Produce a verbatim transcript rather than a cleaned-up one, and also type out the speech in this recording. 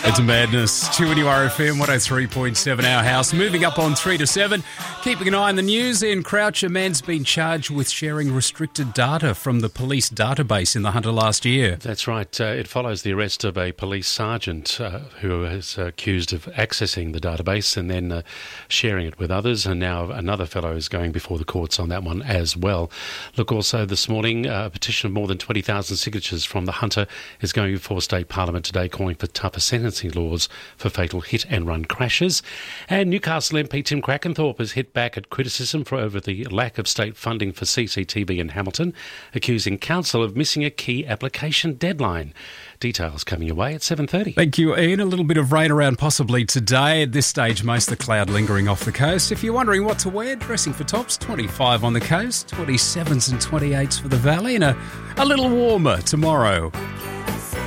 It's madness. two N U R F M, one oh three point seven, Our House. Moving up on three to seven. Keeping an eye on the news, in Crouch, a man's been charged with sharing restricted data from the police database in the Hunter last year. That's right. Uh, it follows the arrest of a police sergeant uh, who is accused of accessing the database and then uh, sharing it with others. And now another fellow is going before the courts on that one as well. Look, also this morning, uh, a petition of more than twenty thousand signatures from the Hunter is going before State Parliament today, calling for tougher sentencing laws for fatal hit-and-run crashes. And Newcastle M P Tim Crackenthorpe has hit back at criticism for over the lack of state funding for C C T V in Hamilton, accusing council of missing a key application deadline. Details coming your way at seven thirty. Thank you, Ian. A little bit of rain around possibly today. At this stage, most of the cloud lingering off the coast. If you're wondering what to wear, dressing for tops, twenty-five on the coast, twenty-sevens and twenty-eights for the valley, and a, a little warmer tomorrow.